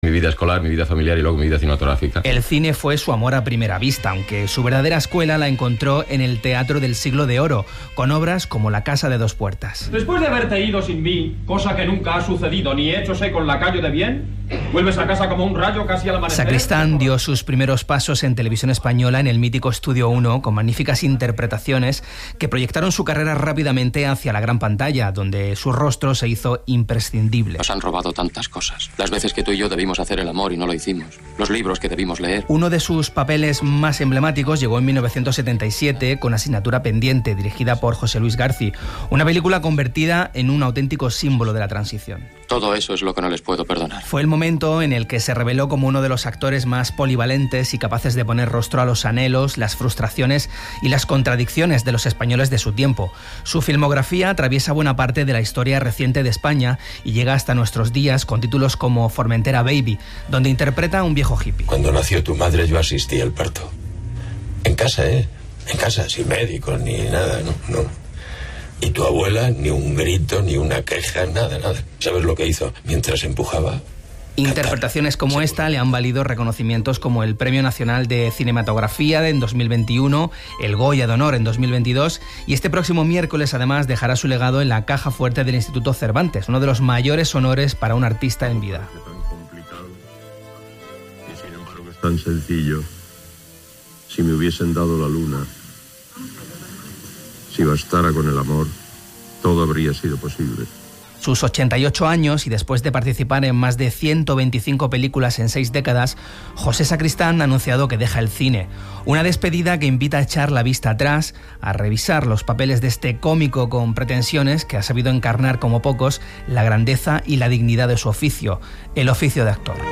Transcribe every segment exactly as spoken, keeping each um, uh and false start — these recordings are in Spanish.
Mi vida escolar, mi vida familiar y luego mi vida cinematográfica. El cine fue su amor a primera vista, aunque su verdadera escuela la encontró en el teatro del siglo de oro, con obras como La casa de dos puertas. Después de haberte ido sin mí, cosa que nunca ha sucedido ni héchose con lacayo de bien, vuelves a casa como un rayo casi al amanecer. Sacristán dio sus primeros pasos en televisión española en el mítico Estudio uno, con magníficas interpretaciones que proyectaron su carrera rápidamente hacia la gran pantalla, donde su rostro se hizo imprescindible. Nos han robado tantas cosas. Las veces que tú y yo debimos hacer el amor y no lo hicimos. Los libros que debimos leer. Uno de sus papeles más emblemáticos llegó en mil novecientos setenta y siete con Asignatura pendiente, dirigida por José Luis García, una película convertida en un auténtico símbolo de la transición. Todo eso es lo que no les puedo perdonar. Fue el momento en el que se reveló como uno de los actores más polivalentes y capaces de poner rostro a los anhelos, las frustraciones y las contradicciones de los españoles de su tiempo. Su filmografía atraviesa buena parte de la historia reciente de España y llega hasta nuestros días con títulos como Formentera Baby, donde interpreta a un viejo hippie. Cuando nació tu madre yo asistí al parto. En casa, ¿eh? En casa, sin médico ni nada, no, no. Y tu abuela, ni un grito, ni una queja, nada, nada. ¿Sabes lo que hizo mientras empujaba? Interpretaciones como esta le han valido reconocimientos como el Premio Nacional de Cinematografía en dos mil veintiuno, el Goya de Honor en dos mil veintidós y este próximo miércoles además dejará su legado en la caja fuerte del Instituto Cervantes, uno de los mayores honores para un artista en vida. Tan complicado y sin embargo es tan sencillo. Si me hubiesen dado la luna, si bastara con el amor, todo habría sido posible. Sus ochenta y ocho años y después de participar en más de ciento veinticinco películas en seis décadas, José Sacristán ha anunciado que deja el cine. Una despedida que invita a echar la vista atrás, a revisar los papeles de este cómico con pretensiones que ha sabido encarnar como pocos la grandeza y la dignidad de su oficio, el oficio de actor.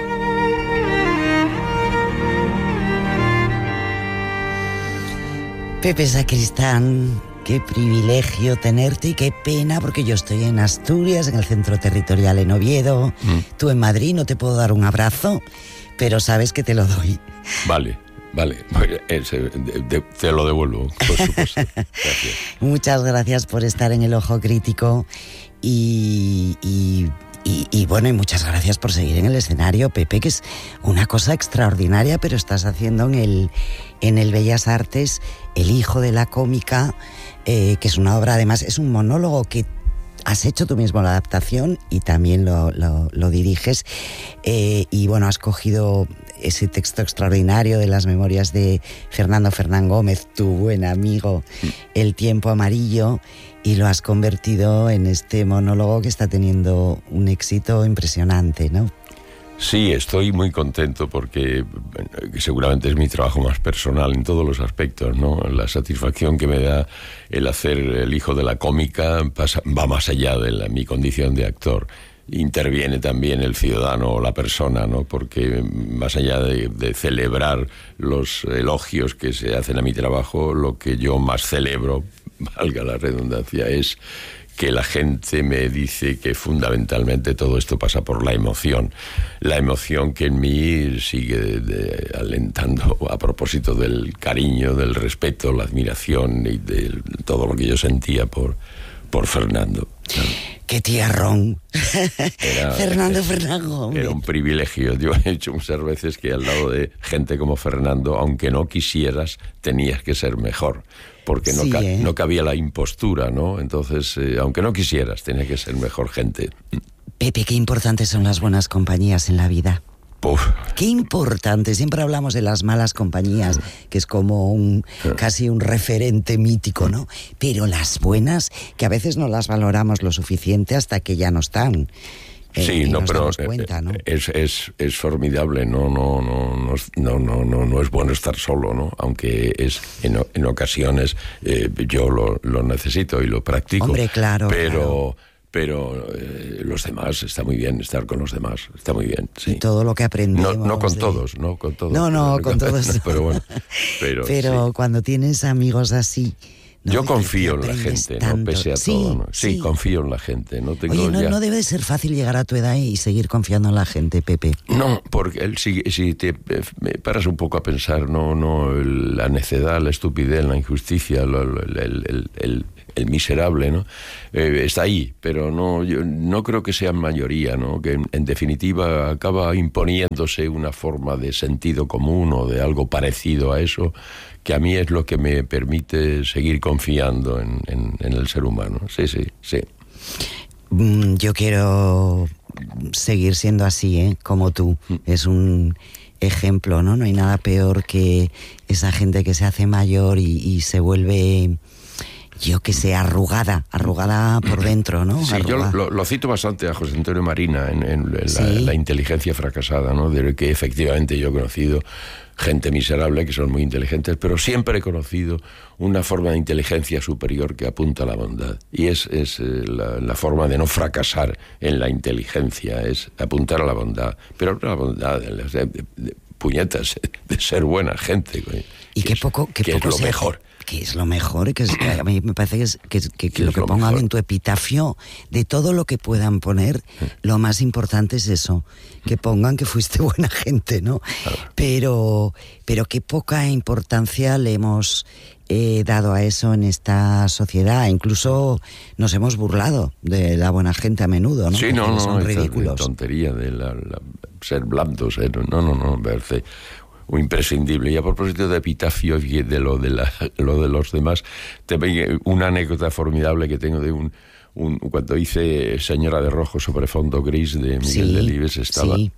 Pepe Sacristán, qué privilegio tenerte y qué pena, porque yo estoy en Asturias, en el centro territorial en Oviedo. Mm. Tú en Madrid, no te puedo dar un abrazo, pero sabes que te lo doy. Vale, vale, te lo devuelvo, por supuesto. Gracias. Muchas gracias por estar en El Ojo Crítico y... y Y, y bueno, y muchas gracias por seguir en el escenario, Pepe, que es una cosa extraordinaria, pero estás haciendo en el, en el Bellas Artes El hijo de la cómica, eh, que es una obra, además, es un monólogo que has hecho tú mismo la adaptación y también lo, lo, lo diriges, eh, y bueno, has cogido ese texto extraordinario de las memorias de Fernando Fernán Gómez, tu buen amigo, El tiempo amarillo, y lo has convertido en este monólogo que está teniendo un éxito impresionante, ¿no? Sí, estoy muy contento porque seguramente es mi trabajo más personal en todos los aspectos, ¿no? La satisfacción que me da el hacer El hijo de la cómica pasa, va más allá de la, mi condición de actor. Interviene también el ciudadano o la persona, ¿no? Porque más allá de, de celebrar los elogios que se hacen a mi trabajo, lo que yo más celebro, valga la redundancia, es que la gente me dice que fundamentalmente todo esto pasa por la emoción. La emoción que en mí sigue de, de, alentando a propósito del cariño, del respeto, la admiración y de todo lo que yo sentía por, por Fernando. ¡Qué tierrón! Era, Fernando Fernán Gómez. Era un privilegio. Yo he dicho muchas veces que al lado de gente como Fernando, aunque no quisieras, tenías que ser mejor. Porque no, sí, ca- ¿eh? no cabía la impostura, ¿no? Entonces, eh, aunque no quisieras, tenía que ser mejor gente. Pepe, qué importantes son las buenas compañías en la vida. Uf. Qué importante. Siempre hablamos de las malas compañías, que es como un casi un referente mítico, ¿no? Pero las buenas, que a veces no las valoramos lo suficiente hasta que ya no están. Eh, sí, no, pero cuenta, ¿no? Es, es, es formidable, no, no, no, no, no, no, no, no es bueno estar solo, ¿no? Aunque es en, en ocasiones eh, yo lo, lo necesito y lo practico. Hombre, claro, pero, claro. pero eh, los demás, está muy bien estar con los demás, está muy bien, sí. Y todo lo que aprendemos. No, no con de... todos, no con todos. No, no, con, con todos. No, pero bueno, pero, pero sí. Cuando tienes amigos así. No, yo confío en la gente, tanto. ¿no? Pese a sí, todo, ¿no? Sí, sí, confío en la gente. No tengo Oye, no, ya... no debe de ser fácil llegar a tu edad y seguir confiando en la gente, Pepe. No, porque él, si, si te me paras un poco a pensar, no, no, el, la necedad, la estupidez, la injusticia, lo, el, el, el, el miserable, ¿no? Eh, está ahí, pero no, yo no creo que sea mayoría, ¿no? Que en, en definitiva acaba imponiéndose una forma de sentido común o de algo parecido a eso, que a mí es lo que me permite seguir confiando en, en, en el ser humano. Sí, sí, sí. Yo quiero seguir siendo así, ¿eh? Como tú. Es un ejemplo, ¿no? No hay nada peor que esa gente que se hace mayor y, y se vuelve, yo que sé, arrugada, arrugada por dentro, ¿no? Sí, arrugada. yo lo, lo cito bastante a José Antonio Marina en, en, en ¿Sí? la, la inteligencia fracasada, ¿no? De que efectivamente yo he conocido gente miserable que son muy inteligentes, pero siempre he conocido una forma de inteligencia superior que apunta a la bondad. Y es, es eh, la, la forma de no fracasar en la inteligencia, es apuntar a la bondad. Pero no la bondad de, de, de, de puñetas, de ser buena gente. Y qué poco, qué que poco es lo se mejor. hace. Que es lo mejor, que es, a mí me parece que, es, que, que, que sí, lo que lo pongan mejor. en tu epitafio, de todo lo que puedan poner, lo más importante es eso, que pongan que fuiste buena gente, ¿no? Claro. Pero, pero qué poca importancia le hemos eh, dado a eso en esta sociedad. Incluso nos hemos burlado de la buena gente a menudo, ¿no? Sí, Porque no, no, son esa ridículos. tontería de la, la, ser blandos, ¿eh? No, no, no, me parece un imprescindible. Y a propósito de epitafio y de lo de, la, lo de los demás, te una anécdota formidable que tengo de un, un cuando hice Señora de Rojo sobre fondo gris de Miguel Sí, Delibes, estaba sí.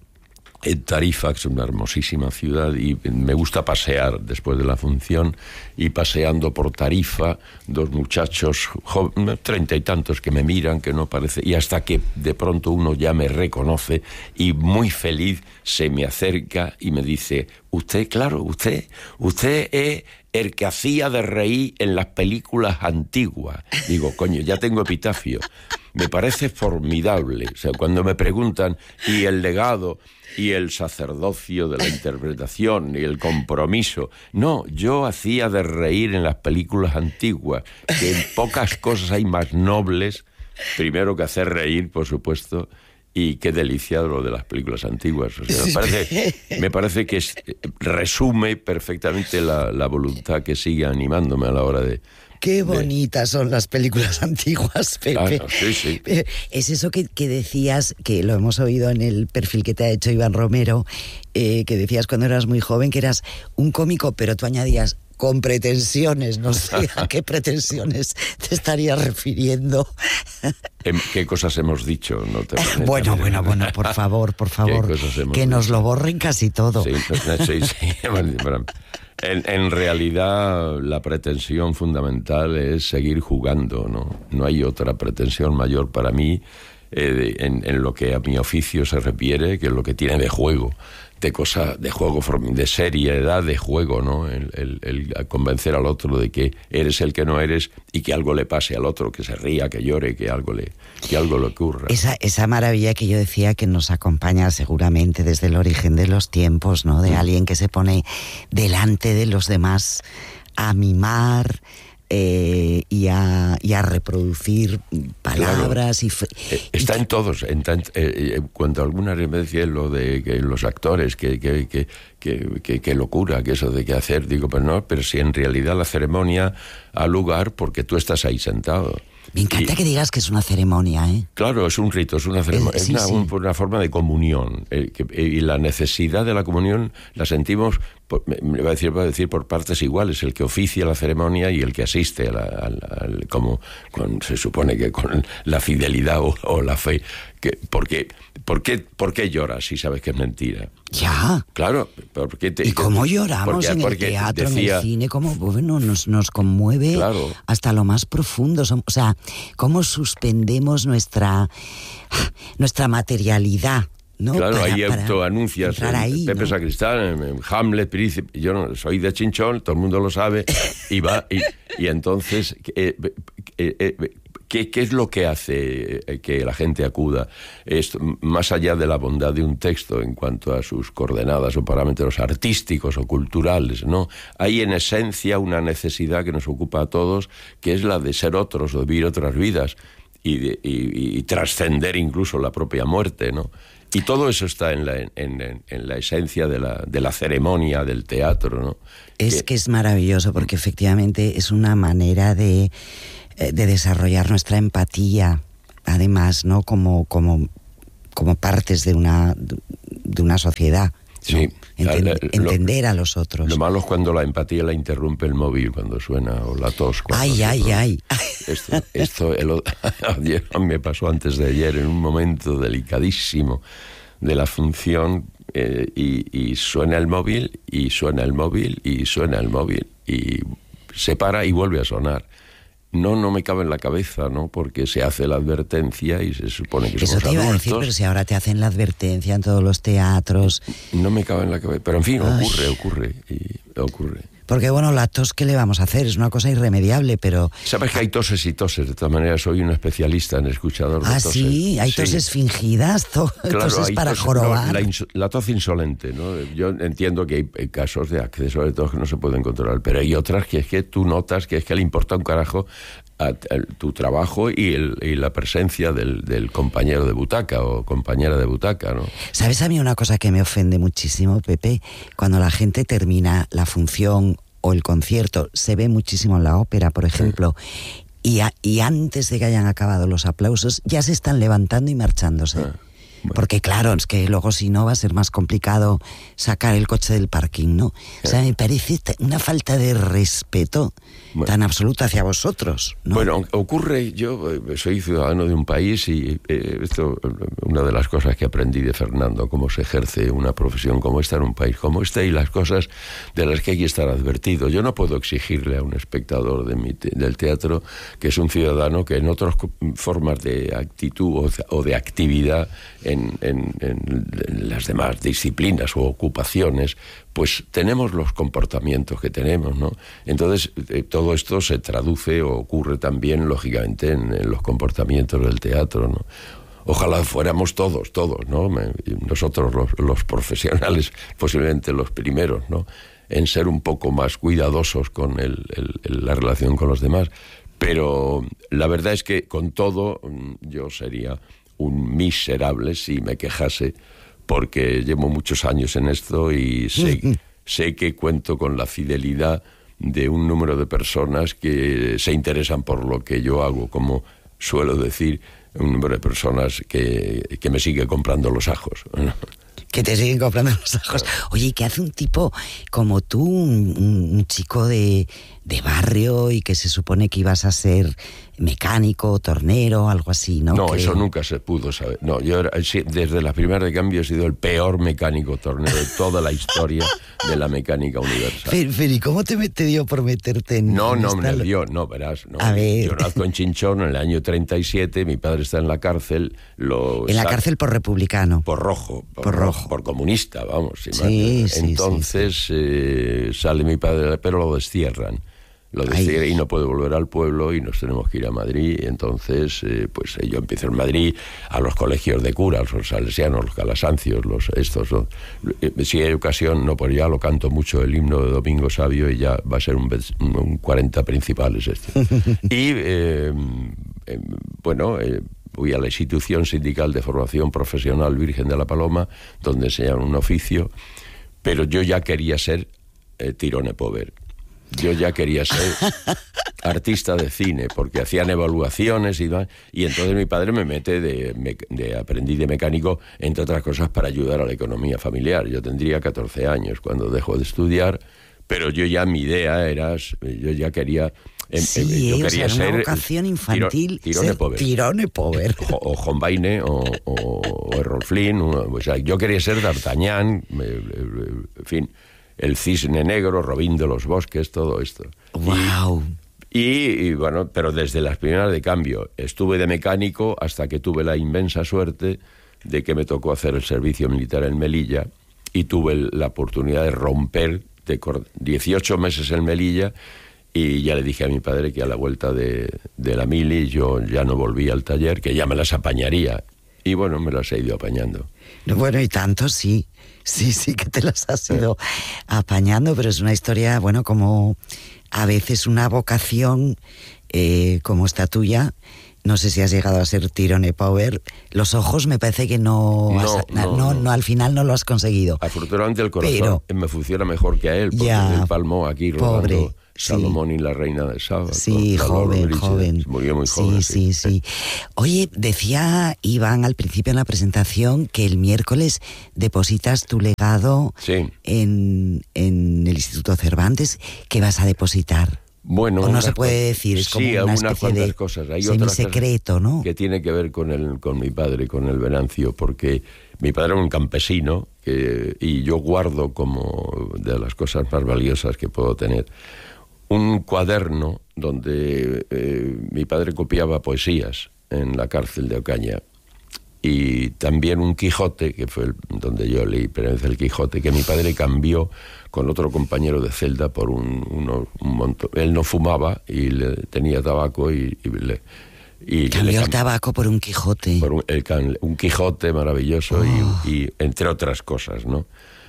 en Tarifa, que es una hermosísima ciudad, y me gusta pasear después de la función, y paseando por Tarifa, dos muchachos jóvenes, treinta y tantos, que me miran, que no parece, y hasta que de pronto uno ya me reconoce, y muy feliz se me acerca y me dice: usted, claro, usted, usted es el que hacía de reír en las películas antiguas. Digo, coño, ya tengo epitafio. Me parece formidable. O sea, cuando me preguntan, ¿y el legado y el sacerdocio de la interpretación y el compromiso? No, yo hacía de reír en las películas antiguas, que en pocas cosas hay más nobles, primero que hacer reír, por supuesto, y qué delicia lo de las películas antiguas. O sea, me parece, me parece que es, resume perfectamente la, la voluntad que sigue animándome a la hora de... Qué bonitas de... son las películas antiguas, Pepe. Claro, sí, sí. Es eso que, que decías, que lo hemos oído en el perfil que te ha hecho Iván Romero, eh, que decías cuando eras muy joven que eras un cómico, pero tú añadías con pretensiones, no sé a qué pretensiones te estarías refiriendo. ¿Qué cosas hemos dicho? No te bueno, bueno, bueno, por favor, por favor, que nos lo borren casi todo. Sí, sí, sí. En, en realidad la pretensión fundamental es seguir jugando, ¿no? No hay otra pretensión mayor para mí eh, en, en lo que a mi oficio se refiere, que es lo que tiene de juego, de cosa, de juego, de seriedad de juego, ¿no? El, el, el convencer al otro de que eres el que no eres y que algo le pase al otro, que se ría, que llore, que algo le, que algo le ocurra. Esa, esa maravilla que yo decía que nos acompaña seguramente desde el origen de los tiempos, ¿no? De mm. alguien que se pone delante de los demás a mimar, Eh, y, a, y a reproducir palabras. Claro. y eh, Está y en todos. En tan, eh, cuando alguna vez me decía lo de que los actores, que, que, que, que, que, que locura, que eso de qué hacer, digo, pero no, pero si en realidad la ceremonia ha lugar porque tú estás ahí sentado. Me encanta y, que digas que es una ceremonia, ¿eh? Claro, es un rito, es una ceremonia, es, sí, es una, sí. una forma de comunión. Eh, que, y la necesidad de la comunión la sentimos, por, me va a decir, va a decir por partes iguales, el que oficia la ceremonia y el que asiste, a la, a la, a la, como con, se supone que con la fidelidad o, o la fe. Que, porque, ¿por qué, ¿Por qué lloras si sabes que es mentira? Ya. Claro. Porque te, ¿Y cómo lloramos porque, en porque el teatro, decía, en el cine? ¿Cómo bueno, nos, nos conmueve claro. hasta lo más profundo? O sea, ¿cómo suspendemos nuestra, nuestra materialidad? ¿No? Claro, para, ahí para autoanuncias ahí, Pepe ¿no? Sacristán, Hamlet, Príncipe. Yo no soy de Chinchón, todo el mundo lo sabe, y va, y, y entonces eh, eh, eh, ¿qué, ¿qué es lo que hace que la gente acuda? Es, más allá de la bondad de un texto en cuanto a sus coordenadas o parámetros artísticos o culturales, ¿no? Hay en esencia una necesidad que nos ocupa a todos, que es la de ser otros, de vivir otras vidas y, de, y, y trascender incluso la propia muerte, ¿no? Y todo eso está en la, en, en, en la esencia de la, de la ceremonia del teatro, ¿no? Es que, que es maravilloso porque efectivamente es una manera de eh, de desarrollar nuestra empatía, además, ¿no? Como, como, como partes de una, de una sociedad. ¿no? Sí. Enten- Lo, entender a los otros. Lo malo es cuando la empatía la interrumpe el móvil, cuando suena, o la tos. Ay, ay, todo. ay. Esto, esto el, ayer me pasó antes de ayer, en un momento delicadísimo de la función, eh, y, y suena el móvil, y suena el móvil, y suena el móvil, y se para y vuelve a sonar. No, no me cabe en la cabeza, ¿no? Porque se hace la advertencia y se supone que Eso somos te iba adultos. a decir, pero si ahora te hacen la advertencia en todos los teatros. No me cabe en la cabeza. Pero en fin, Ay. ocurre, ocurre, y ocurre. Porque bueno, la tos, ¿qué le vamos a hacer? Es una cosa irremediable, pero... Sabes que hay toses y toses, de todas maneras soy un especialista en escuchador de Ah, toses. sí, hay toses fingidas, to- Claro, toses hay para tos- jorobar. no, la, ins- la tos insolente, ¿no? Yo entiendo que hay, hay casos de acceso de tos que no se pueden controlar, pero hay otras que es que tú notas que es que le importa un carajo a, a tu trabajo y, el, y la presencia del, del compañero de butaca o compañera de butaca, ¿no? ¿Sabes a mí una cosa que me ofende muchísimo, Pepe? Cuando la gente termina la función o el concierto, se ve muchísimo en la ópera, por ejemplo, y, a, y antes de que hayan acabado los aplausos, ya se están levantando y marchándose. Ah, bueno. Porque claro, es que luego si no va a ser más complicado sacar el coche del parking, ¿no? O sea, me parece una falta de respeto Bueno. tan absoluta hacia vosotros, ¿no? Bueno, ocurre, yo eh, soy ciudadano de un país y eh, esto, eh, una de las cosas que aprendí de Fernando, cómo se ejerce una profesión como esta en un país como este y las cosas de las que hay que estar advertido. Yo no puedo exigirle a un espectador de mi te- del teatro que es un ciudadano que en otras co- formas de actitud o, o de actividad en, en, en, en las demás disciplinas o ocupaciones, pues tenemos los comportamientos que tenemos, ¿no? Entonces, eh, todo esto se traduce o ocurre también, lógicamente, en, en los comportamientos del teatro, ¿no? Ojalá fuéramos todos, todos, ¿no? Me- nosotros los, los profesionales, posiblemente los primeros, ¿no? En ser un poco más cuidadosos con el, el, el, la relación con los demás. Pero la verdad es que con todo yo sería un miserable si me quejase, porque llevo muchos años en esto y sé, sé que cuento con la fidelidad de un número de personas que se interesan por lo que yo hago, como suelo decir, un número de personas que, que me sigue comprando los ajos. Que te siguen comprando los ajos. Oye, ¿qué hace un tipo como tú, un, un, un chico de, de barrio y que se supone que ibas a ser mecánico, tornero, algo así, ¿no? No, que... eso nunca se pudo saber. No, yo era, desde la primera de cambio he sido el peor mecánico tornero de toda la historia de la mecánica universal. Pero, pero ¿y cómo te, te dio por meterte en No, en no, esta... me dio, no, verás. No. A ver. Yo nazco en Chinchón en el año treinta y siete, mi padre está en la cárcel. Lo En la sac- cárcel por republicano. Por rojo. Por, Por rojo. rojo. Por comunista, vamos. Sí, imagínate. sí, Entonces sí, eh, sale mi padre, pero lo destierran. Lo destierran Ay. y no puede volver al pueblo y nos tenemos que ir a Madrid. Y entonces, eh, pues eh, yo empiezo en Madrid a los colegios de curas, los salesianos, los calasancios, los estos. ¿no? Eh, si hay ocasión, no, pues ya lo canto mucho el himno de Domingo Sabio y ya va a ser un, un cuarenta principales este. Y, eh, eh, bueno... Eh, Fui a la institución sindical de formación profesional Virgen de la Paloma, donde enseñaron un oficio, pero yo ya quería ser eh, tirone pover. Yo ya quería ser artista de cine, porque hacían evaluaciones y demás, y entonces mi padre me mete de, de aprendiz de mecánico, entre otras cosas, para ayudar a la economía familiar. Yo tendría catorce años cuando dejo de estudiar, pero yo ya, mi idea era, yo ya quería... Sí, yo o quería sea, una ser vocación infantil, tiro, tirone ser pover. tirone pover. O, o Hombaine o, o, o Errol Flynn, o, o sea, yo quería ser D'Artagnan, en fin, el cisne negro, Robin de los bosques, todo esto. Wow. Y, y, y bueno, pero desde las primeras de cambio, estuve de mecánico hasta que tuve la inmensa suerte de que me tocó hacer el servicio militar en Melilla y tuve el, la oportunidad de romper de dieciocho meses en Melilla. Y ya le dije a mi padre que a la vuelta de, de la mili yo ya no volvía al taller, que ya me las apañaría. Y bueno, me las he ido apañando. Bueno, y tanto sí, sí, sí que te las has ido apañando, pero es una historia, bueno, como a veces una vocación eh, como esta tuya, No sé si has llegado a ser Tyrone Power. Los ojos me parece que no, No, has, no, no, no. no, al final no lo has conseguido. Afortunadamente el corazón Pero- me funciona mejor que a él, porque Ya, él palmó aquí pobre, rodando sí. Salomón y la reina de Saba. Sí, con joven, Lalo Bridges. joven. Murió muy sí, joven. sí, sí. Oye, decía Iván al principio en la presentación que el miércoles depositas tu legado Sí. en, en el Instituto Cervantes. ¿Qué vas a depositar? Bueno, O no unas se puede cuan- decir, es como sí, una algunas especie cuantas de cosas. Hay otras cosas semisecreto, ¿no? que tiene que ver con el, con mi padre, con el Venancio, porque mi padre era un campesino que, y yo guardo como de las cosas más valiosas que puedo tener un cuaderno donde eh, mi padre copiaba poesías en la cárcel de Ocaña, y también un Quijote, que fue el, donde yo leí Pérez el Quijote, que mi padre cambió con otro compañero de celda por un, uno, un montón. Él no fumaba y le, tenía tabaco y, y le... Y Cambió le el cam- tabaco por un Quijote. por un, el can- un Quijote maravilloso. Oh. y, y entre otras cosas, ¿no?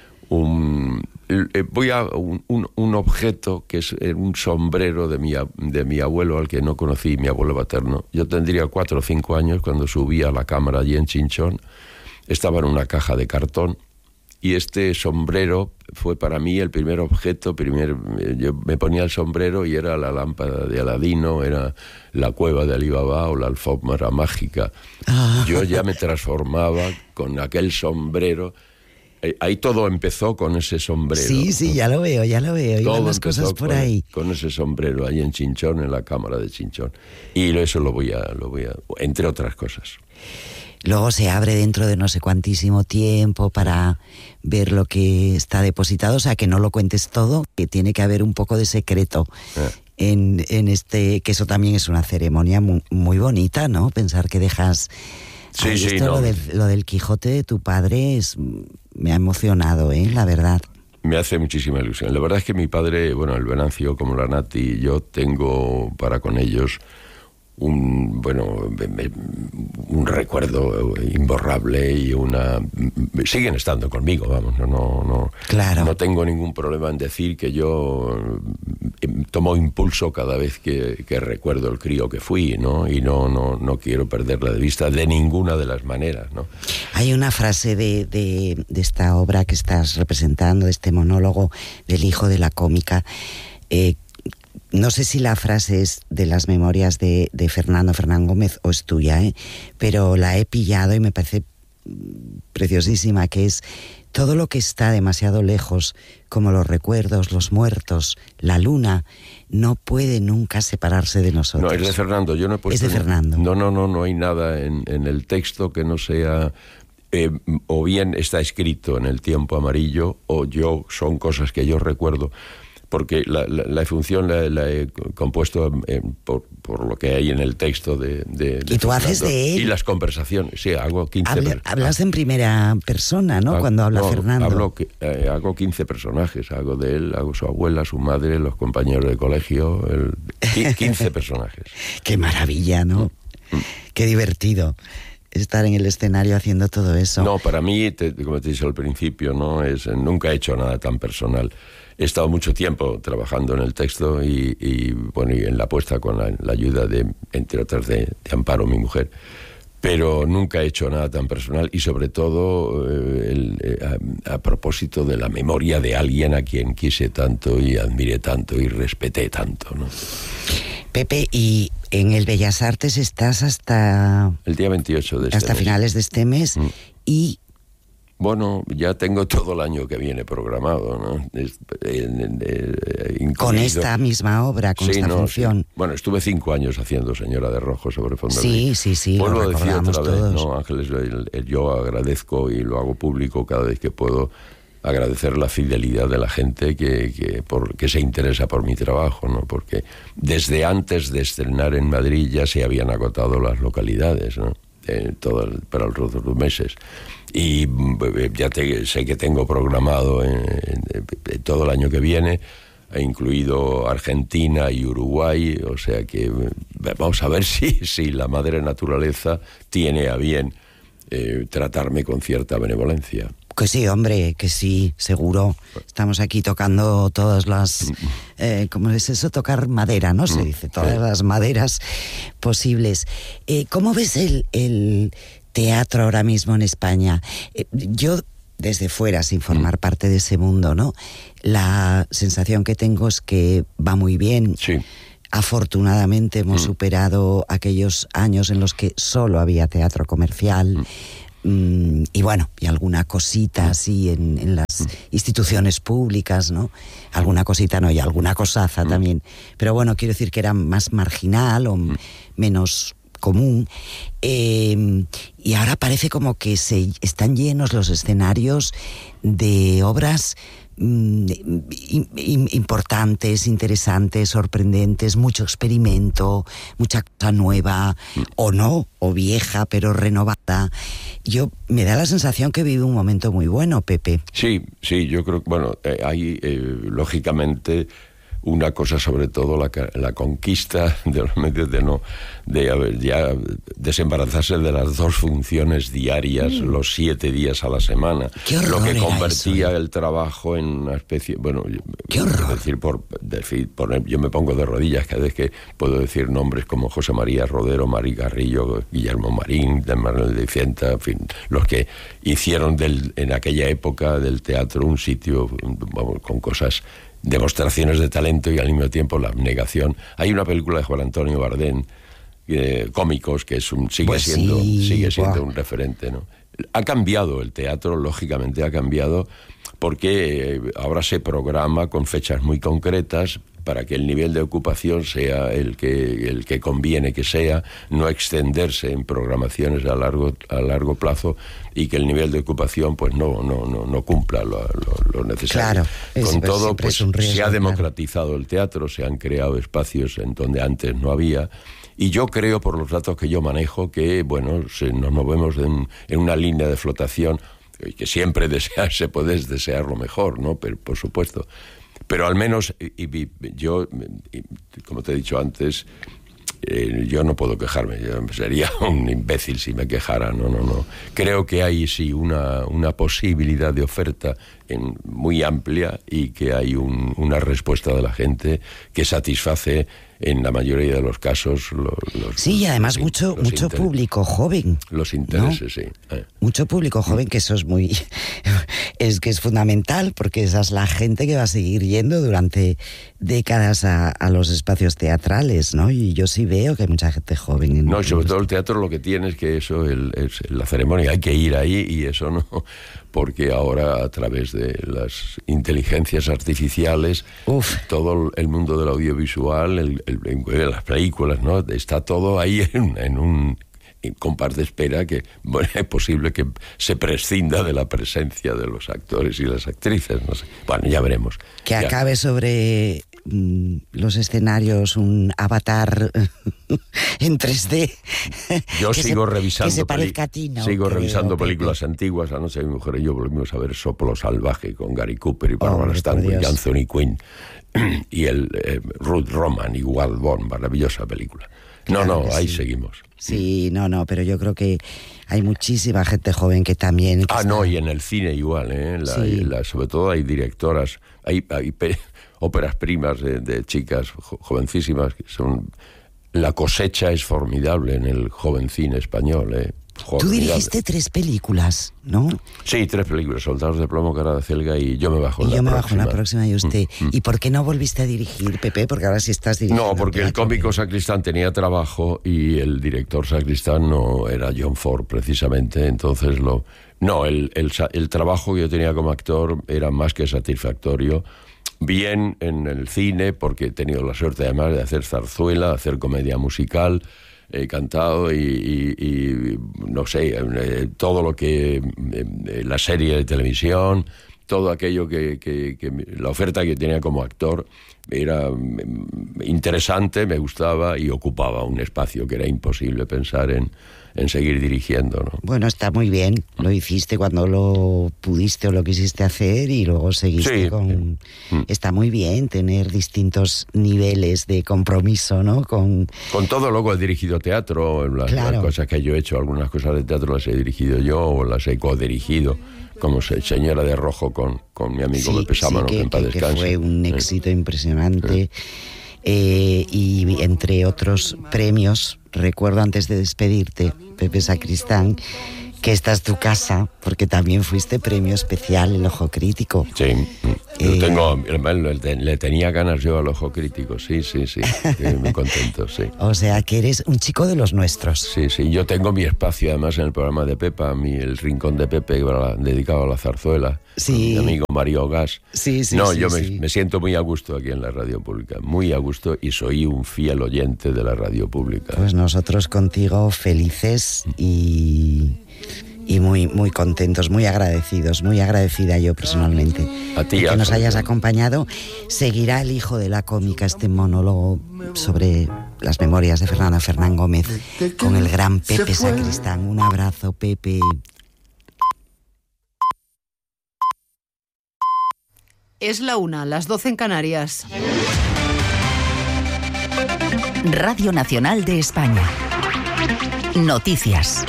Un, eh, voy a un, un, un objeto que es eh, un sombrero de mi, a- de mi abuelo, al que no conocí, mi abuelo paterno. Yo tendría cuatro o cinco años cuando subí a la cámara allí en Chinchón. Estaba en una caja de cartón, y este sombrero fue para mí el primer objeto. Primer, eh, yo me ponía el sombrero y era la lámpara de Aladino, era la cueva de Alibaba o la alfombra mágica. Ah. Yo ya me transformaba con aquel sombrero. Eh, ahí todo empezó con ese sombrero. Sí, sí, ya lo veo, ya lo veo. Iban Todo las empezó cosas por con, ahí. con ese sombrero ahí en Chinchón, en la cámara de Chinchón. Y eso lo voy a, lo voy a, entre otras cosas. Luego se abre dentro de no sé cuantísimo tiempo para ver lo que está depositado. O sea, que no lo cuentes todo, que tiene que haber un poco de secreto Eh. en, en este... Que eso también es una ceremonia muy, muy bonita, ¿no? Pensar que dejas... Sí, Ay, sí, esto, no. lo, del, lo del Quijote de tu padre es, me ha emocionado, ¿eh? La verdad. Me hace muchísima ilusión. La verdad es que mi padre, bueno, el Venancio, como la Nati, yo tengo para con ellos un, bueno, me- me- un recuerdo imborrable y una... Siguen estando conmigo, vamos, no, no, no, Claro. no tengo ningún problema en decir que yo eh, tomo impulso cada vez que, que recuerdo el crío que fui, ¿no? Y no, no, no quiero perderla de vista de ninguna de las maneras, ¿no? Hay una frase de, de, de esta obra que estás representando, de este monólogo del hijo de la cómica. Eh, no sé si la frase es de las memorias de, de Fernando Fernán Gómez o es tuya, ¿eh? Pero la he pillado y me parece preciosísima, que es: todo lo que está demasiado lejos, como los recuerdos, los muertos, la luna, no puede nunca separarse de nosotros. No, es de Fernando, yo no he puesto... Es de Fernando. No, no, no, no hay nada en, en el texto que no sea... Eh, o bien está escrito en el tiempo amarillo, o yo son cosas que yo recuerdo, porque la, la, la función la, la he compuesto eh, por, por lo que hay en el texto de, de, de Y tú haces Fernando. de él. Y las conversaciones, sí, hago quince... Habla- per- hablas en primera persona, ¿no? Ah, Cuando habla no, Fernando. Hablo, que- eh, hago quince personajes, hago de él, hago su abuela, su madre, los compañeros de colegio, el, qui- quince personajes. Qué maravilla, ¿no? Mm. Qué divertido estar en el escenario haciendo todo eso. No, para mí, te- como te dije al principio, no es, nunca he hecho nada tan personal. He estado mucho tiempo trabajando en el texto y, y, bueno, y en la puesta con la, la ayuda de, entre otras, de, de Amparo, mi mujer. Pero nunca he hecho nada tan personal, y sobre todo eh, el, eh, a, a propósito de la memoria de alguien a quien quise tanto y admiré tanto y respeté tanto, ¿no? Pepe, y en el Bellas Artes estás hasta, El día veintiocho de este hasta mes. finales de este mes Mm. y Bueno, ya tengo todo el año que viene programado, ¿no? Es- eh, eh, incluido- con esta misma obra, con Sí, esta no, función. sí. Bueno, estuve cinco años haciendo Señora de Rojo sobre fondo Sí, gris. sí, sí, Vuelvo lo a decir recordamos otra vez, todos. ¿no, Ángeles? El- el- yo agradezco, y lo hago público cada vez que puedo, agradecer la fidelidad de la gente que, que, por, que se interesa por mi trabajo, ¿no? Porque desde antes de estrenar en Madrid ya se habían agotado las localidades, ¿no? Eh, todo el- para los otros meses. Y mm, ya te, sé que tengo programado en, en- en todo el año que viene, he incluido Argentina y Uruguay, o sea que eh, vamos a ver si, si la madre naturaleza tiene a bien eh, tratarme con cierta benevolencia, Que sí, hombre, que sí, seguro. Estamos aquí tocando todas las... Eh, ¿Cómo es eso? Tocar madera, ¿no? Se dice, todas las maderas posibles. Eh, ¿Cómo ves el, el teatro ahora mismo en España? Eh, yo, desde fuera, sin formar parte de ese mundo, ¿no? La sensación que tengo es que va muy bien. Sí. Afortunadamente hemos Mm. superado aquellos años en los que solo había teatro comercial. Mm. Y bueno, y alguna cosita así en, en las instituciones públicas, ¿no? Alguna cosita no, y alguna cosaza mm. también. Pero bueno, quiero decir que era más marginal o mm. menos común. Eh, y ahora parece como que se están llenos los escenarios de obras mm, importantes, interesantes, sorprendentes, mucho experimento, mucha cosa nueva, mm. o no, o vieja, pero renovada. Yo me da la sensación que vive un momento muy bueno, Pepe. Sí, sí, yo creo que, bueno, eh, hay, eh, lógicamente, una cosa sobre todo, la, la conquista de los medios de no, de haber ya desembarazarse de las dos funciones diarias, mm. los siete días a la semana. Qué horror lo que era convertía eso, ¿eh? el trabajo en una especie, bueno, Qué horror. decir por decir, poner, yo me pongo de rodillas cada vez que puedo decir nombres como José María Rodero, Mari Garrillo, Guillermo Marín, de Manuel de Cienta, en fin, los que hicieron del, en aquella época del teatro un sitio, vamos, con cosas, demostraciones de talento y al mismo tiempo la abnegación. Hay una película de Juan Antonio Bardén, eh, cómicos, que es un, sigue pues siendo, sí, sigue siendo wow. un referente, ¿no? Ha cambiado el teatro, lógicamente ha cambiado, porque ahora se programa con fechas muy concretas para que el nivel de ocupación sea el que el que conviene que sea, no extenderse en programaciones a largo a largo plazo y que el nivel de ocupación pues no no no, no cumpla lo, lo, lo necesario. Claro, es, con pues, todo pues riesgo, se ha claro. democratizado el teatro, se han creado espacios en donde antes no había. Y yo creo, por los datos que yo manejo, que bueno, se, nos movemos en, en una línea de flotación, que siempre desear, se puede desear lo mejor, ¿no? Pero, por supuesto. Pero al menos, y, y, yo, y, como te he dicho antes, eh, yo no puedo quejarme. Yo sería un imbécil si me quejara. No, no, no. Creo que hay sí una, una posibilidad de oferta en, muy amplia y que hay un, una respuesta de la gente que satisface en la mayoría de los casos los, los sí, y además los, mucho los mucho inter... público joven. Los intereses, ¿no? sí. Eh. Mucho público joven, que eso es muy es que es fundamental, porque esa es la gente que va a seguir yendo durante décadas a, a los espacios teatrales, ¿no? Y yo sí veo que hay mucha gente joven. En, no, y sobre en todo el teatro lo que tiene es que eso, el, es la ceremonia, hay que ir ahí y eso no, porque ahora a través de las inteligencias artificiales, Uf. todo el mundo del audiovisual, el, el, el, las películas, ¿no? Está todo ahí en, en un compás de espera que, bueno, es posible que se prescinda de la presencia de los actores y las actrices, no sé. Bueno, ya veremos. Que ya. acabe sobre mm, los escenarios un avatar en tres D. Yo que sigo se, revisando que se parezca a ti, ¿no? sigo Creo, revisando Pepe. películas antiguas. Anoche mi mujer y yo volvimos a ver Soplo Salvaje con Gary Cooper y Barbara Oh, Stanwyck y Anthony Quinn y el eh, Ruth Roman y Wild Bond, maravillosa película. No, claro no, ahí sí. seguimos. Sí, no, no, pero yo creo que hay muchísima gente joven que también... Que ah, está... no, y en el cine igual, ¿eh? La, sí. la, sobre todo hay directoras, hay, hay pe, óperas primas de, de chicas jo, jovencísimas que son... La cosecha es formidable en el joven cine español, ¿eh? Tú dirigiste tres películas, ¿no? Sí, tres películas, Soldados de Plomo, Cara de Celga y Yo me bajo en y la yo me próxima. bajo en la próxima y usted. Mm, mm. ¿Y por qué no volviste a dirigir, Pepe? Porque ahora sí estás dirigiendo. No, porque el cómico Sacristán tenía trabajo y el director Sacristán no era John Ford, precisamente, entonces lo... No, el, el, el trabajo que yo tenía como actor era más que satisfactorio, bien en el cine, porque he tenido la suerte además de hacer zarzuela, hacer comedia musical... He cantado y, y, y no sé, eh, todo lo que eh, la serie de televisión, todo aquello que, que, que la oferta que tenía como actor era interesante, me gustaba y ocupaba un espacio que era imposible pensar en, en seguir dirigiendo, ¿no? Bueno, está muy bien, lo hiciste cuando lo pudiste o lo quisiste hacer y luego seguiste sí. con... Está muy bien tener distintos niveles de compromiso, ¿no? Con, con todo, luego he dirigido teatro, las, claro. las cosas que yo he hecho, algunas cosas de teatro las he dirigido yo o las he codirigido. como se, Señora de Rojo con, con mi amigo sí, Pepe Sámano, sí, que, que en paz que, descanse. Que fue un éxito sí. impresionante. Sí. Eh, y entre otros premios, recuerdo antes de despedirte, Pepe Sacristán, que esta es tu casa, porque también fuiste premio especial El Ojo Crítico. Sí, yo eh, tengo, le tenía ganas yo al Ojo Crítico, sí, sí, sí, muy contento, sí. O sea, que eres un chico de los nuestros. Sí, sí, yo tengo mi espacio además en el programa de Pepa, mi, el Rincón de Pepe, dedicado a la zarzuela, sí. con mi amigo Mario Gas. Sí, sí, No, sí, yo sí. Me, me siento muy a gusto aquí en la radio pública, muy a gusto, y soy un fiel oyente de la radio pública. Pues nosotros contigo felices y... y muy muy contentos, muy agradecidos, muy agradecida yo personalmente a ti, que a nos hayas a acompañado. Seguirá El Hijo de la Cómica, este monólogo sobre las memorias de Fernando Fernán Gómez, con el gran Pepe Sacristán. Un abrazo, Pepe. Es la una, las doce en Canarias. Radio Nacional de España. Noticias.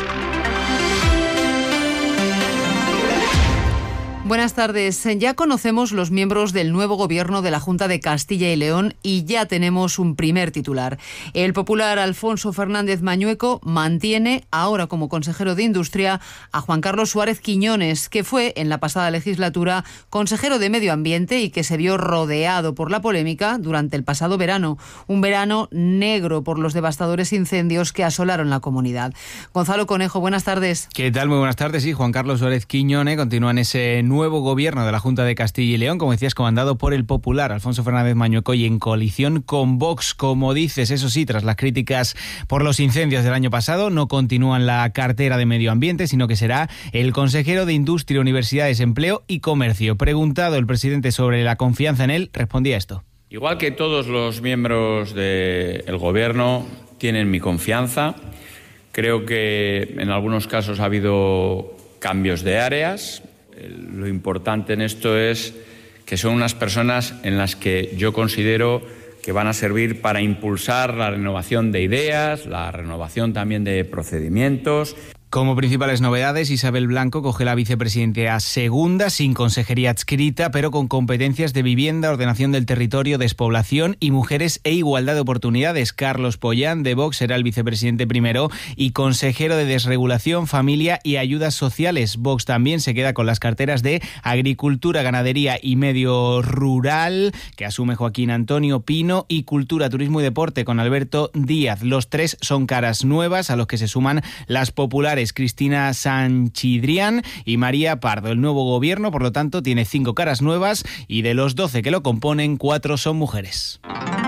Buenas tardes. Ya conocemos los miembros del nuevo gobierno de la Junta de Castilla y León y ya tenemos un primer titular. El popular Alfonso Fernández Mañueco mantiene ahora como consejero de Industria a Juan Carlos Suárez Quiñones, que fue en la pasada legislatura consejero de Medio Ambiente y que se vio rodeado por la polémica durante el pasado verano. Un verano negro por los devastadores incendios que asolaron la comunidad. Gonzalo Conejo, buenas tardes. ¿Qué tal? Muy buenas tardes. Sí, Juan Carlos Suárez Quiñones continúa en ese nuevo nuevo gobierno de la Junta de Castilla y León, como decías, comandado por el popular Alfonso Fernández Mañueco y en coalición con Vox, como dices. Eso sí, tras las críticas por los incendios del año pasado, no continúa en la cartera de Medio Ambiente, sino que será el consejero de Industria, Universidades, Empleo y Comercio. Preguntado el presidente sobre la confianza en él, respondía esto. Igual que todos los miembros del gobierno tienen mi confianza, creo que en algunos casos ha habido cambios de áreas. Lo importante en esto es que son unas personas en las que yo considero que van a servir para impulsar la renovación de ideas, la renovación también de procedimientos. Como principales novedades, Isabel Blanco coge la vicepresidencia segunda, sin consejería adscrita, pero con competencias de vivienda, ordenación del territorio, despoblación y mujeres e igualdad de oportunidades. Carlos Pollán, de Vox, será el vicepresidente primero y consejero de desregulación, familia y ayudas sociales. Vox también se queda con las carteras de agricultura, ganadería y medio rural, que asume Joaquín Antonio Pino, y cultura, turismo y deporte con Alberto Díaz. Los tres son caras nuevas a los que se suman las populares Cristina Sanchidrián y María Pardo. El nuevo gobierno, por lo tanto, tiene cinco caras nuevas y de los doce que lo componen, cuatro son mujeres.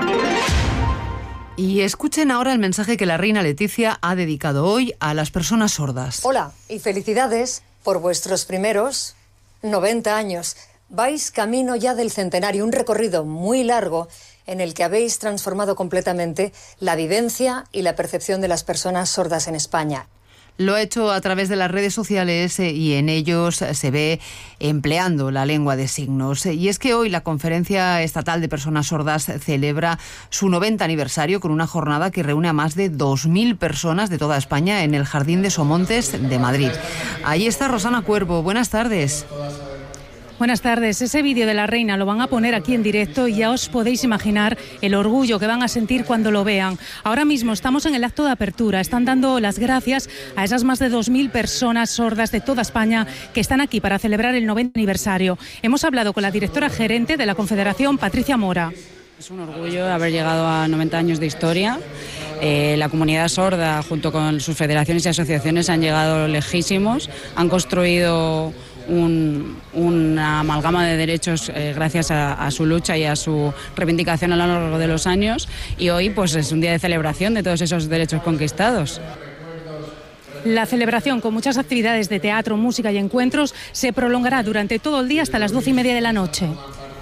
Y escuchen ahora el mensaje que la reina Leticia ha dedicado hoy a las personas sordas. Hola y felicidades por vuestros primeros noventa años. Vais camino ya del centenario, un recorrido muy largo en el que habéis transformado completamente la vivencia y la percepción de las personas sordas en España. Lo ha hecho a través de las redes sociales y en ellos se ve empleando la lengua de signos. Y es que hoy la Conferencia Estatal de Personas Sordas celebra su noventa aniversario con una jornada que reúne a más de dos mil personas de toda España en el Jardín de Somontes de Madrid. Ahí está Rosana Cuervo. Buenas tardes. Buenas tardes. Ese vídeo de la reina lo van a poner aquí en directo y ya os podéis imaginar el orgullo que van a sentir cuando lo vean. Ahora mismo estamos en el acto de apertura. Están dando las gracias a esas más de dos mil personas sordas de toda España que están aquí para celebrar el noventa aniversario. Hemos hablado con la directora gerente de la Confederación, Patricia Mora. Es un orgullo haber llegado a noventa años de historia. Eh, la comunidad sorda, junto con sus federaciones y asociaciones, han llegado lejísimos, han construido Un, una amalgama de derechos eh, gracias a, a su lucha y a su reivindicación a lo largo de los años, y hoy pues es un día de celebración de todos esos derechos conquistados. La celebración, con muchas actividades de teatro, música y encuentros, se prolongará durante todo el día hasta las doce y media de la noche.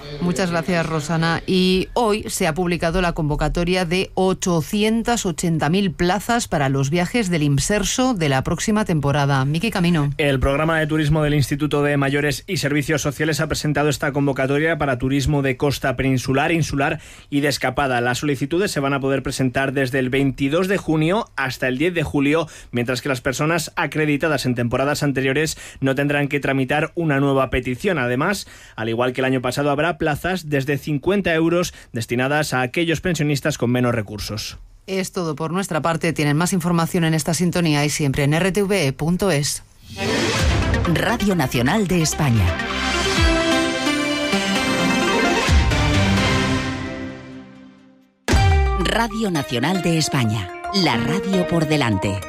Muchas gracias, Rosana. Y hoy se ha publicado la convocatoria de ochocientas ochenta mil plazas para los viajes del Imserso de la próxima temporada. Miki Camino. El programa de turismo del Instituto de Mayores y Servicios Sociales ha presentado esta convocatoria para turismo de costa peninsular, insular y de escapada. Las solicitudes se van a poder presentar desde el veintidós de junio hasta el diez de julio, mientras que las personas acreditadas en temporadas anteriores no tendrán que tramitar una nueva petición. Además, al igual que el año pasado, habrá plazas desde cincuenta euros destinadas a aquellos pensionistas con menos recursos. Es todo por nuestra parte. Tienen más información en esta sintonía y siempre en r t v e punto es. Radio Nacional de España. Radio Nacional de España. La radio por delante.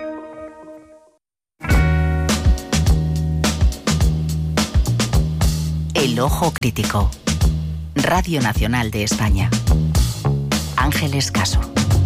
El ojo crítico. Radio Nacional de España. Ángeles Caso.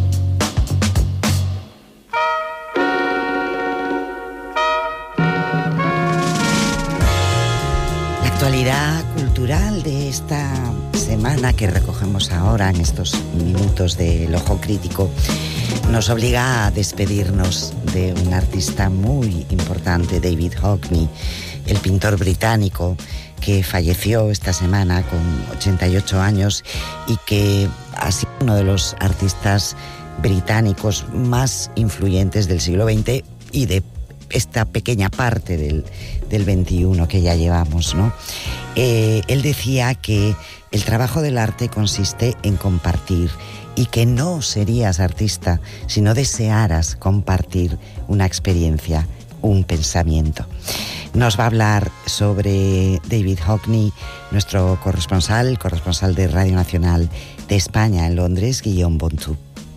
La actualidad cultural de esta semana que recogemos ahora en estos minutos del ojo crítico nos obliga a despedirnos de un artista muy importante, David Hockney, el pintor británico que falleció esta semana con ochenta y ocho años y que ha sido uno de los artistas británicos más influyentes del siglo veinte y de esta pequeña parte del, del veintiuno que ya llevamos, ¿no? Eh, él decía que el trabajo del arte consiste en compartir y que no serías artista si no desearas compartir una experiencia, un pensamiento. Nos va a hablar sobre David Hockney nuestro corresponsal, corresponsal de Radio Nacional de España en Londres, Guillaume Bontou.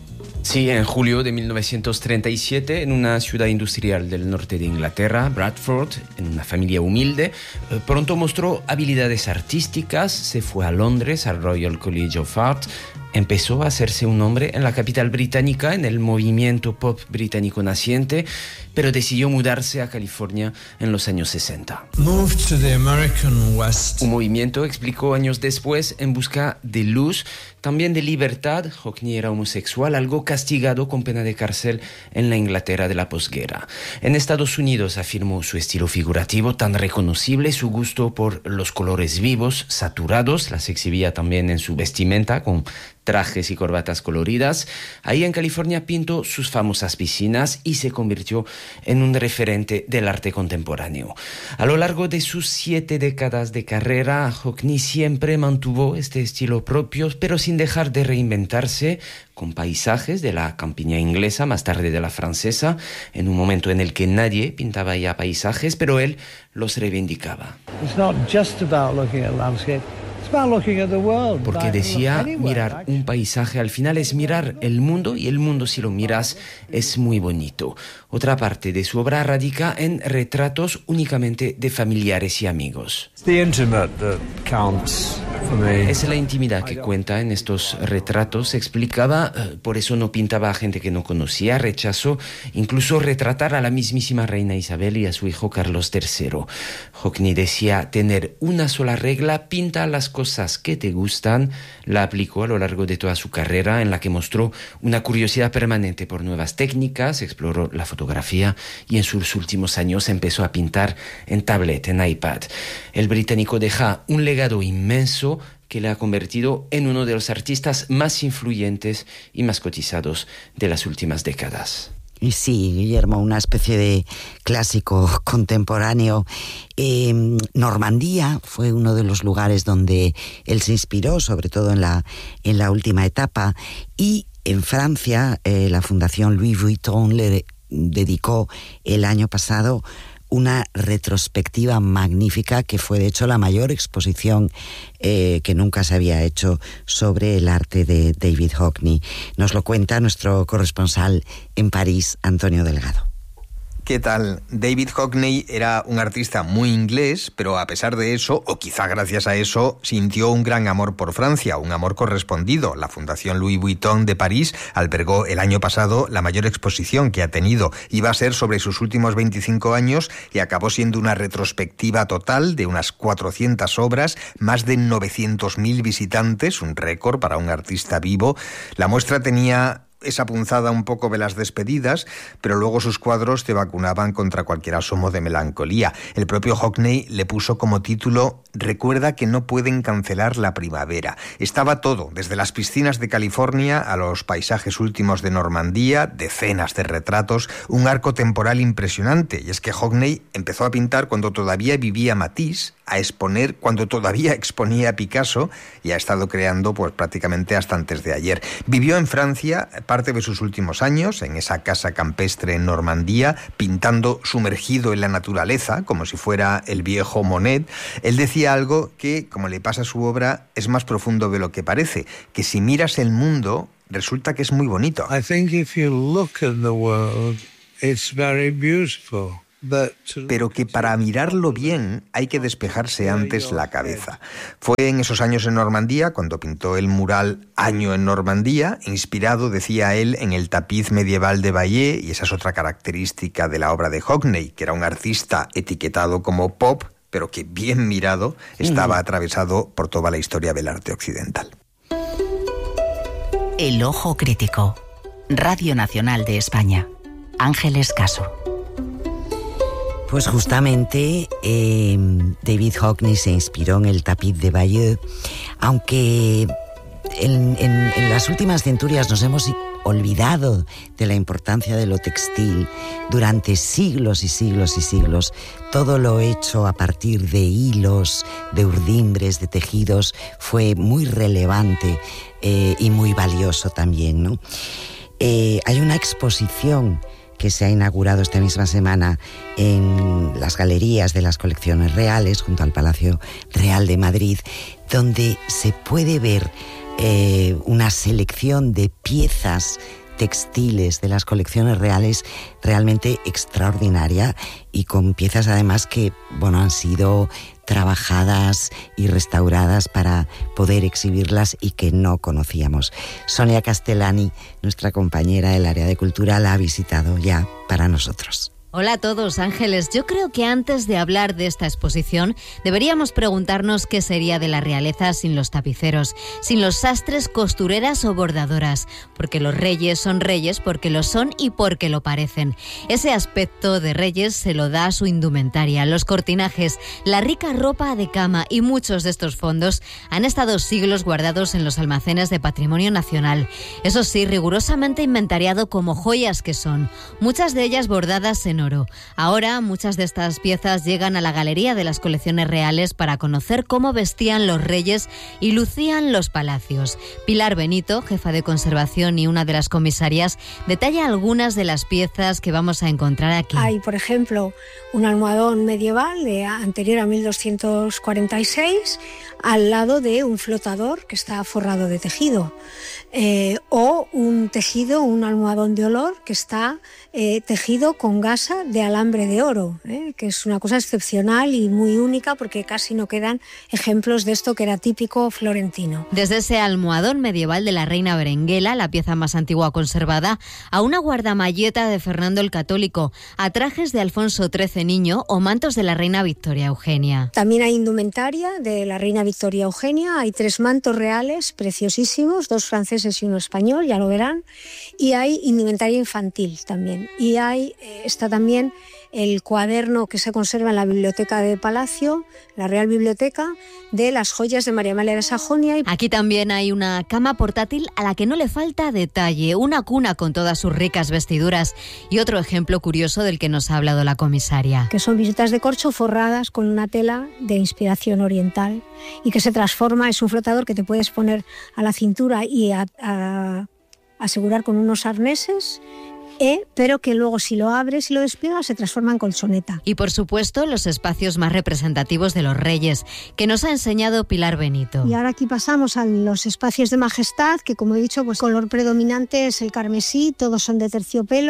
Sí, en julio de mil novecientos treinta y siete, en una ciudad industrial del norte de Inglaterra, Bradford, en una familia humilde, pronto mostró habilidades artísticas, se fue a Londres, al Royal College of Art, empezó a hacerse un nombre en la capital británica, en el movimiento pop británico naciente, pero decidió mudarse a California en los años sesenta. Moved to the American West. Un movimiento, explicó años después, en busca de luz, también de libertad. Hockney era homosexual, algo castigado con pena de cárcel en la Inglaterra de la posguerra. En Estados Unidos afirmó su estilo figurativo tan reconocible, su gusto por los colores vivos, saturados, las exhibía también en su vestimenta con trajes y corbatas coloridas. Ahí en California pintó sus famosas piscinas y se convirtió en un referente del arte contemporáneo. A lo largo de sus siete décadas de carrera, Hockney siempre mantuvo este estilo propio, pero sin dejar de reinventarse, con paisajes de la campiña inglesa, más tarde de la francesa, en un momento en el que nadie pintaba ya paisajes, pero él los reivindicaba. It's not just about looking at landscape. Porque decía, mirar un paisaje al final es mirar el mundo, y el mundo, si lo miras, es muy bonito. Otra parte de su obra radica en retratos únicamente de familiares y amigos. Es la intimidad que cuenta en estos retratos, explicaba, por eso no pintaba a gente que no conocía, rechazó incluso retratar a la mismísima reina Isabel y a su hijo Carlos tercero. Hockney decía tener una sola regla: pinta las cosas que te gustan. La aplicó a lo largo de toda su carrera, en la que mostró una curiosidad permanente por nuevas técnicas, exploró la fotografía y en sus últimos años empezó a pintar en tablet, en iPad. El británico deja un legado inmenso que le ha convertido en uno de los artistas más influyentes y más cotizados de las últimas décadas. Y sí, Guillermo, una especie de clásico contemporáneo. Eh, Normandía fue uno de los lugares donde él se inspiró, sobre todo en la, en la última etapa. Y en Francia, eh, la Fundación Louis Vuitton le de- dedicó el año pasado una retrospectiva magnífica, que fue de hecho la mayor exposición eh, que nunca se había hecho sobre el arte de David Hockney. Nos lo cuenta nuestro corresponsal en París, Antonio Delgado. ¿Qué tal? David Hockney era un artista muy inglés, pero a pesar de eso, o quizá gracias a eso, sintió un gran amor por Francia, un amor correspondido. La Fundación Louis Vuitton de París albergó el año pasado la mayor exposición que ha tenido. Iba a ser sobre sus últimos veinticinco años y acabó siendo una retrospectiva total de unas cuatrocientas obras, más de novecientos mil visitantes, un récord para un artista vivo. La muestra tenía esa punzada un poco de las despedidas, pero luego sus cuadros te vacunaban contra cualquier asomo de melancolía. El propio Hockney le puso como título «Recuerda que no pueden cancelar la primavera». Estaba todo, desde las piscinas de California a los paisajes últimos de Normandía, decenas de retratos, un arco temporal impresionante. Y es que Hockney empezó a pintar cuando todavía vivía Matisse, a exponer cuando todavía exponía Picasso y ha estado creando pues prácticamente hasta antes de ayer. Vivió en Francia parte de sus últimos años, en esa casa campestre en Normandía, pintando sumergido en la naturaleza, como si fuera el viejo Monet. Él decía algo que, como le pasa a su obra, es más profundo de lo que parece, que si miras el mundo, resulta que es muy bonito. I think if you look at the world, it's very beautiful. Pero que para mirarlo bien hay que despejarse antes la cabeza. Fue en esos años en Normandía cuando pintó el mural Año en Normandía, inspirado, decía él, en el tapiz medieval de Bayeux, y esa es otra característica de la obra de Hockney, que era un artista etiquetado como pop, pero que bien mirado estaba atravesado por toda la historia del arte occidental. El ojo crítico. Radio Nacional de España. Ángeles Caso. Pues justamente eh, David Hockney se inspiró en el tapiz de Bayeux, aunque en, en, en las últimas centurias nos hemos olvidado de la importancia de lo textil. Durante siglos y siglos y siglos, todo lo hecho a partir de hilos, de urdimbres, de tejidos, fue muy relevante eh, y muy valioso también, ¿no? Eh, hay una exposición que se ha inaugurado esta misma semana en las galerías de las colecciones reales, junto al Palacio Real de Madrid, donde se puede ver eh, una selección de piezas textiles de las colecciones reales realmente extraordinaria, y con piezas además que, bueno, han sido trabajadas y restauradas para poder exhibirlas y que no conocíamos. Sonia Castellani, nuestra compañera del área de cultura, la ha visitado ya para nosotros. Hola a todos, Ángeles. Yo creo que antes de hablar de esta exposición deberíamos preguntarnos qué sería de la realeza sin los tapiceros, sin los sastres, costureras o bordadoras, porque los reyes son reyes porque lo son y porque lo parecen. Ese aspecto de reyes se lo da su indumentaria, los cortinajes, la rica ropa de cama, y muchos de estos fondos han estado siglos guardados en los almacenes de Patrimonio Nacional. Eso sí, rigurosamente inventariado como joyas que son, muchas de ellas bordadas en oro. Ahora muchas de estas piezas llegan a la Galería de las Colecciones Reales para conocer cómo vestían los reyes y lucían los palacios. Pilar Benito, jefa de conservación y una de las comisarias, detalla algunas de las piezas que vamos a encontrar aquí. Hay, por ejemplo, un almohadón medieval de anterior a mil doscientos cuarenta y seis al lado de un flotador que está forrado de tejido, eh, o un tejido, un almohadón de olor que está eh, tejido con gasa de alambre de oro, eh, que es una cosa excepcional y muy única porque casi no quedan ejemplos de esto que era típico florentino. Desde ese almohadón medieval de la reina Berenguela, la pieza más antigua conservada, a una guardamalleta de Fernando el Católico, a trajes de Alfonso trece niño o mantos de la reina Victoria Eugenia. También hay indumentaria de la reina Victoria Eugenia, hay tres mantos reales preciosísimos, dos franceses y uno español, ya lo verán, y hay indumentaria infantil también, y hay eh, está también el cuaderno que se conserva en la biblioteca de Palacio, la Real Biblioteca, de las joyas de María Amalia de Sajonia. Aquí también hay una cama portátil a la que no le falta detalle, una cuna con todas sus ricas vestiduras y otro ejemplo curioso del que nos ha hablado la comisaria. Que son visitas de corcho forradas con una tela de inspiración oriental y que se transforma, es un flotador que te puedes poner a la cintura y a, a asegurar con unos arneses, Eh, pero que luego si lo abres y lo despliegas se transforma en colchoneta. Y por supuesto los espacios más representativos de los reyes, que nos ha enseñado Pilar Benito. Y ahora aquí pasamos a los espacios de majestad, que como he dicho, pues color predominante es el carmesí, todos son de terciopelo,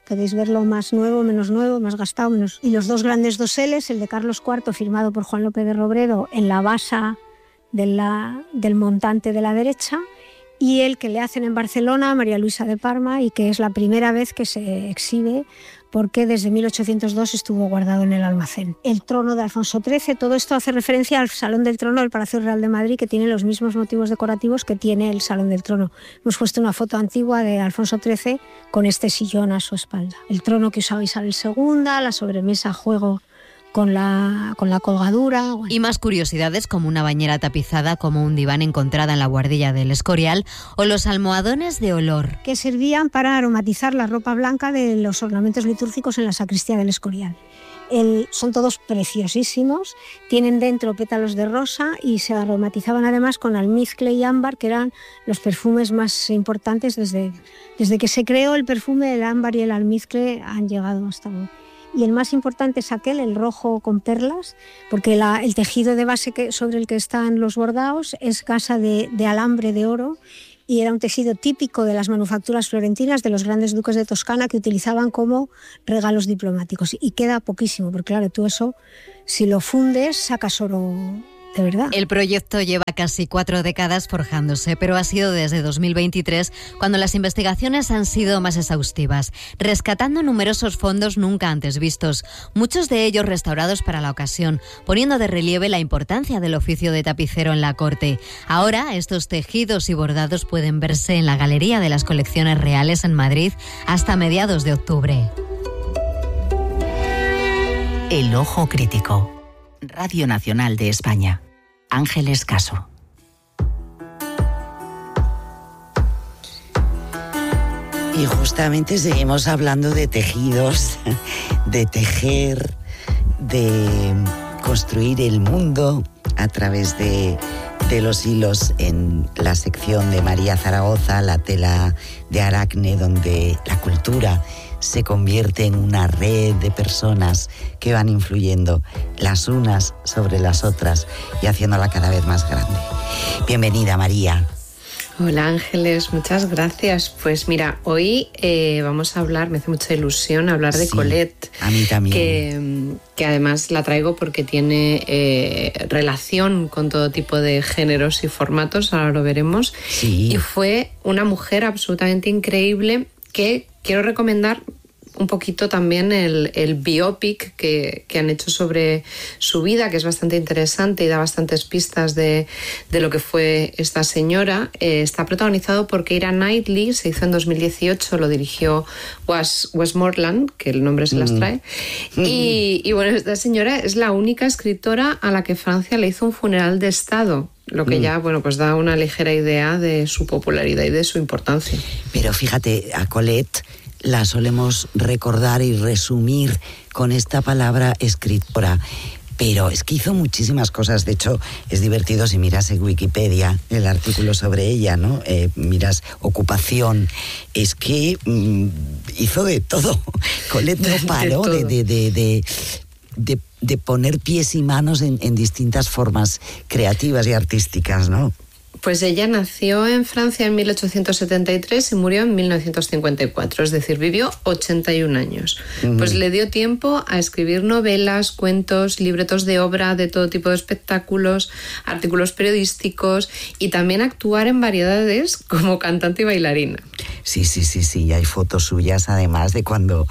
Podéis verlo más nuevo, menos nuevo, más gastado, menos... Y los dos grandes doseles, el de Carlos cuarto, firmado por Juan López de Robredo, en la basa de la, del montante de la derecha, y el que le hacen en Barcelona a María Luisa de Parma, y que es la primera vez que se exhibe, porque desde mil ochocientos dos estuvo guardado en el almacén. El trono de Alfonso trece, todo esto hace referencia al Salón del Trono del Palacio Real de Madrid, que tiene los mismos motivos decorativos que tiene el Salón del Trono. Hemos puesto una foto antigua de Alfonso trece con este sillón a su espalda. El trono que usaba Isabel segunda, la sobremesa juego con la, con la colgadura. Bueno. Y más curiosidades como una bañera tapizada como un diván encontrada en la Guardilla del Escorial o los almohadones de olor. Que servían para aromatizar la ropa blanca de los ornamentos litúrgicos en la sacristía del Escorial. El, son todos preciosísimos, tienen dentro pétalos de rosa y se aromatizaban además con almizcle y ámbar, que eran los perfumes más importantes desde, desde que se creó el perfume. El ámbar y el almizcle han llegado hasta hoy. Y el más importante es aquel, el rojo con perlas, porque la, el tejido de base que, sobre el que están los bordados es gasa de, de alambre de oro, y era un tejido típico de las manufacturas florentinas de los grandes duques de Toscana, que utilizaban como regalos diplomáticos. Y queda poquísimo, porque claro, tú eso, si lo fundes, sacas oro de verdad. El proyecto lleva casi cuatro décadas forjándose, pero ha sido desde dos mil veintitrés cuando las investigaciones han sido más exhaustivas, rescatando numerosos fondos nunca antes vistos, muchos de ellos restaurados para la ocasión, poniendo de relieve la importancia del oficio de tapicero en la corte. Ahora, estos tejidos y bordados pueden verse en la Galería de las Colecciones Reales en Madrid hasta mediados de octubre. El ojo crítico. Radio Nacional de España. Ángeles Caso. Y justamente seguimos hablando de tejidos, de tejer, de construir el mundo a través de, de los hilos en la sección de María Zaragoza, la tela de Aracne, donde la cultura se convierte en una red de personas que van influyendo las unas sobre las otras y haciéndola cada vez más grande. Bienvenida, María. Hola, Ángeles, muchas gracias. Pues mira, hoy eh, vamos a hablar, me hace mucha ilusión hablar de sí, Colette. A mí también. Que, que además la traigo porque tiene eh, relación con todo tipo de géneros y formatos, ahora lo veremos. Sí. Y fue una mujer absolutamente increíble que quiero recomendar un poquito también el, el biopic que, que han hecho sobre su vida, que es bastante interesante y da bastantes pistas de, de lo que fue esta señora. Eh, está protagonizado por Keira Knightley, se hizo en dos mil dieciocho, lo dirigió Wes Westmoreland, que el nombre se las trae. Mm. Y, y bueno, esta señora es la única escritora a la que Francia le hizo un funeral de Estado, lo que ya, bueno, pues da una ligera idea de su popularidad y de su importancia. Pero fíjate, a Colette la solemos recordar y resumir con esta palabra escritora, pero es que hizo muchísimas cosas. De hecho, es divertido si miras en Wikipedia el artículo sobre ella, ¿no? Eh, miras ocupación, es que mmm, hizo de todo. Colette no paró de, de, de, de, de, de poner pies y manos en, en distintas formas creativas y artísticas, ¿no? Pues ella nació en Francia en mil ochocientos setenta y tres y murió en mil novecientos cincuenta y cuatro, es decir, vivió ochenta y un años. Uh-huh. Pues le dio tiempo a escribir novelas, cuentos, libretos de obra, de todo tipo de espectáculos, artículos periodísticos y también actuar en variedades como cantante y bailarina. Sí, sí, sí, sí, hay fotos suyas además de cuando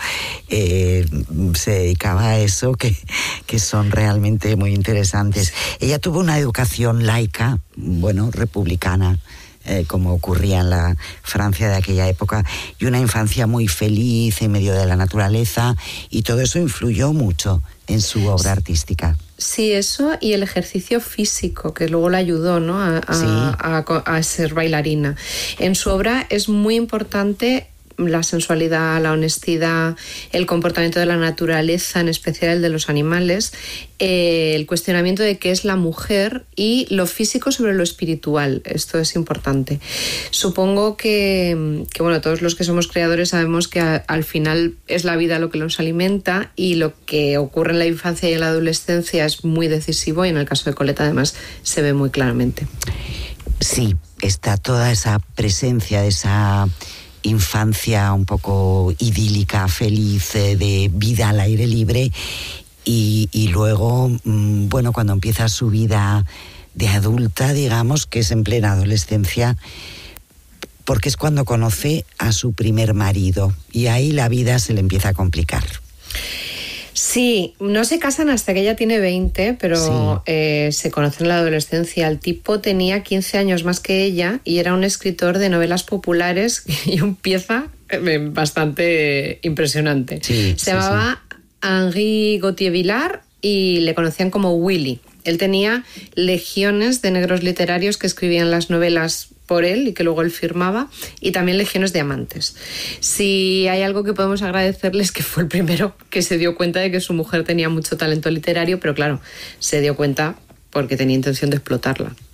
eh, se dedicaba a eso que, que son realmente muy interesantes. Ella tuvo una educación laica, bueno, republicana, eh, como ocurría en la Francia de aquella época, y una infancia muy feliz en medio de la naturaleza, y todo eso influyó mucho en su obra artística. Sí, eso y el ejercicio físico, que luego le ayudó, ¿no? a, a, sí. a, a, a ser bailarina. En su obra es muy importante la sensualidad, la honestidad, el comportamiento de la naturaleza, en especial el de los animales, eh, el cuestionamiento de qué es la mujer y lo físico sobre lo espiritual. Esto es importante. Supongo que, que bueno, todos los que somos creadores sabemos que a, al final es la vida lo que nos alimenta y lo que ocurre en la infancia y en la adolescencia es muy decisivo, y en el caso de Colette además se ve muy claramente. Sí, está toda esa presencia, esa infancia un poco idílica, feliz, eh, de vida al aire libre, y, y luego, mmm, bueno, cuando empieza su vida de adulta, digamos, que es en plena adolescencia, porque es cuando conoce a su primer marido, y ahí la vida se le empieza a complicar. Sí, no se casan hasta que ella tiene veinte, pero sí. eh, se conocen en la adolescencia. El tipo tenía quince años más que ella y era un escritor de novelas populares y un pieza bastante impresionante. Sí, se sí, llamaba sí. Henri Gauthier-Villars y le conocían como Willy. Él tenía legiones de negros literarios que escribían las novelas por él y que luego él firmaba, y también legiones de amantes. Si hay algo que podemos agradecerles, que fue el primero que se dio cuenta de que su mujer tenía mucho talento literario, pero claro, se dio cuenta porque tenía intención de explotarla.